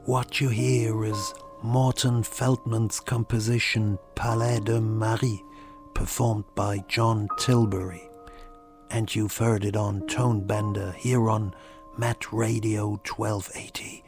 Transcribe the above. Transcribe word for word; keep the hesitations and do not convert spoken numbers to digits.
What you hear is Morton Feldman's composition Palais de Marie, performed by John Tilbury. And you've heard it on Tonebender here on Met Radio twelve eighty.